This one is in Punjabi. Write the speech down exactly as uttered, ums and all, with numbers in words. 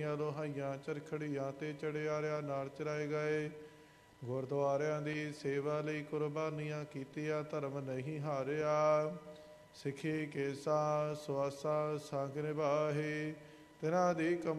ਚੜ੍ਹਾਈਆਂ ਦੁਹਾਈਆਂ ਚਰਖੜੀਆਂ ਤੇ ਚੜਿਆਰਿਆਂ ਨਾਲ ਚਰਾਏ ਗਏ। ਗੁਰਦੁਆਰਿਆਂ ਦੀ ਸੇਵਾ ਲਈ ਕੁਰਬਾਨੀਆਂ ਕੀਤੀਆਂ, ਧਰਮ ਨਹੀਂ ਹਾਰਿਆ। ਸਿੱਖੀ ਕੇਸਾ ਸੁਆਸਾ ਸੰਗ ਨਿਭਾਹੇ, ਤਿਨਾਂ ਦੀ ਕਮ